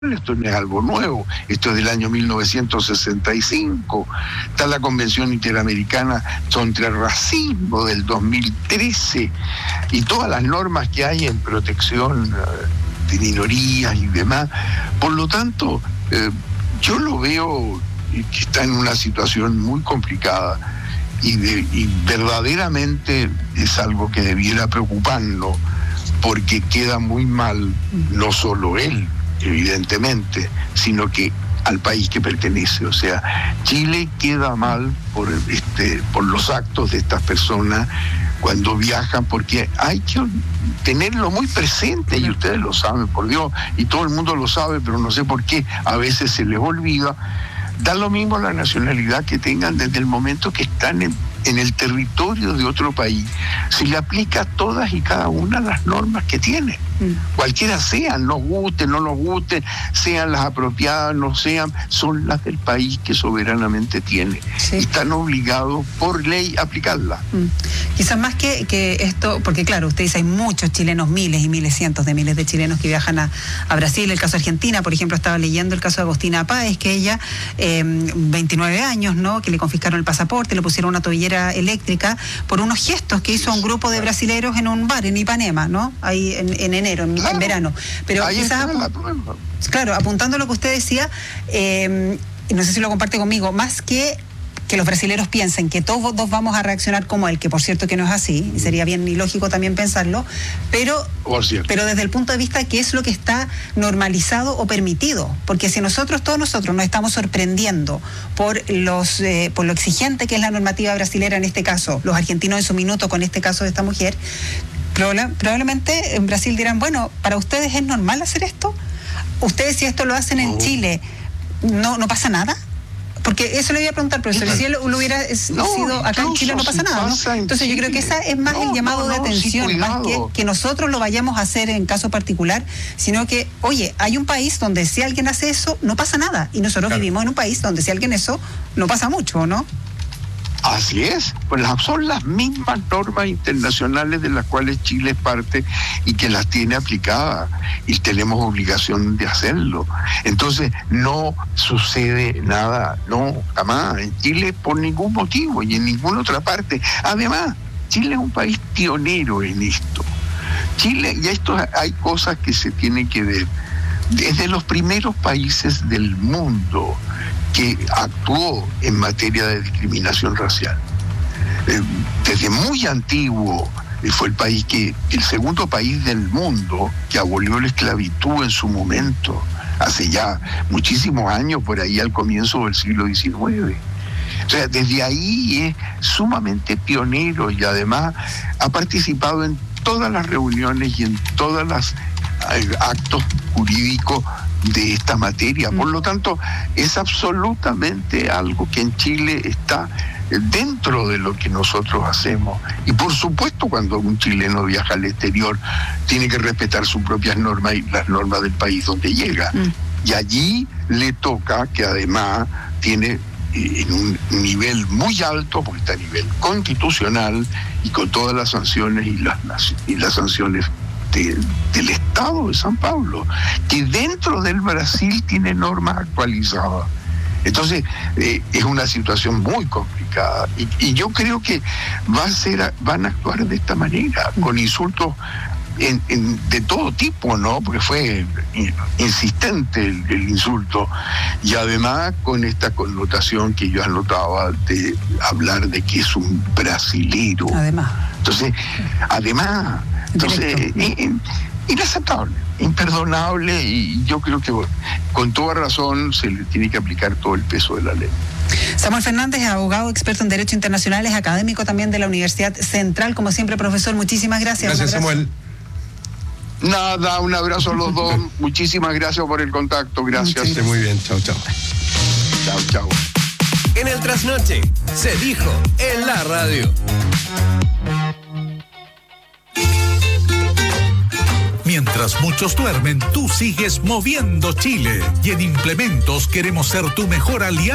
Esto no es algo nuevo, esto es del año 1965. Está la Convención Interamericana contra el Racismo del 2013 y todas las normas que hay en protección de minorías y demás. Por lo tanto, yo lo veo que está en una situación muy complicada y verdaderamente es algo que debiera preocuparnos, porque queda muy mal no solo él, evidentemente, sino que al país que pertenece. O sea, Chile queda mal por los actos de estas personas cuando viajan, porque hay que tenerlo muy presente, y ustedes lo saben, por Dios, y todo el mundo lo sabe, pero no sé por qué a veces se les olvida. Da lo mismo la nacionalidad que tengan desde el momento que están en el territorio de otro país. Se le aplica a todas y cada una las normas que tiene. Cualquiera sean, nos guste, no nos guste, sean las apropiadas, no sean, son las del país que soberanamente tiene. Sí. Y están obligados por ley a aplicarlas. Quizás más que esto, porque claro, usted dice, hay muchos chilenos, miles y miles, cientos de miles de chilenos que viajan a Brasil. El caso de Argentina, por ejemplo, estaba leyendo el caso de Agostina Páez, que ella, 29 años, ¿no?, que le confiscaron el pasaporte, le pusieron una tobillera eléctrica por unos gestos que hizo un grupo de brasileros en un bar en Ipanema, ¿no?, ahí en enero, en verano. Pero ahí quizás, claro, apuntando a lo que usted decía, no sé si lo comparte conmigo, más que los brasileros piensen que todos vamos a reaccionar como él, que por cierto que no es así, y sería bien ilógico también pensarlo, pero desde el punto de vista que es lo que está normalizado o permitido, porque si todos nosotros nos estamos sorprendiendo por lo exigente que es la normativa brasilera en este caso, los argentinos en su minuto con este caso de esta mujer, probablemente en Brasil dirán, bueno, ¿para ustedes es normal hacer esto? ¿Ustedes si esto lo hacen en Chile, no pasa nada? Porque eso le iba a preguntar, profesor, si él lo hubiera sido acá en Chile no pasa nada, ¿no? Entonces yo creo que esa es más el llamado de atención, más que nosotros lo vayamos a hacer en caso particular, sino que, oye, hay un país donde si alguien hace eso, no pasa nada, y nosotros vivimos en un país donde si alguien eso, no pasa mucho, ¿no? Así es, pues son las mismas normas internacionales de las cuales Chile es parte y que las tiene aplicadas y tenemos obligación de hacerlo. Entonces no sucede nada, no, jamás, en Chile por ningún motivo y en ninguna otra parte. Además, Chile es un país pionero en esto. Chile, y esto hay cosas que se tienen que ver, desde los primeros países del mundo que actuó en materia de discriminación racial. Desde muy antiguo fue el segundo país del mundo que abolió la esclavitud en su momento, hace ya muchísimos años, por ahí al comienzo del siglo XIX. O sea, desde ahí es sumamente pionero y además ha participado en todas las reuniones y en todos los actos jurídicos de esta materia. Por lo tanto, es absolutamente algo que en Chile está dentro de lo que nosotros hacemos. Y por supuesto, cuando un chileno viaja al exterior, tiene que respetar sus propias normas y las normas del país donde llega. Y allí le toca, que además tiene en un nivel muy alto, porque está a nivel constitucional y con todas las sanciones y las sanciones del Estado de San Pablo, que dentro del Brasil tiene normas actualizadas. Entonces, es una situación muy complicada y yo creo que van a actuar de esta manera, con insultos de todo tipo, ¿no? Porque fue insistente el insulto, y además con esta connotación que yo anotaba de hablar de que es un brasilero. Entonces, inaceptable, imperdonable, y yo creo que con toda razón se le tiene que aplicar todo el peso de la ley. Samuel Fernández, abogado, experto en Derecho Internacional, es académico también de la Universidad Central. Como siempre, profesor, muchísimas gracias. Gracias, Samuel. Nada, un abrazo a los dos. Muchísimas gracias por el contacto. Gracias. Sí, muy bien. Chao, chao. Chao, chao. En el Trasnoche se dijo en la radio. Mientras muchos duermen, tú sigues moviendo Chile. Y en Implementos queremos ser tu mejor aliado.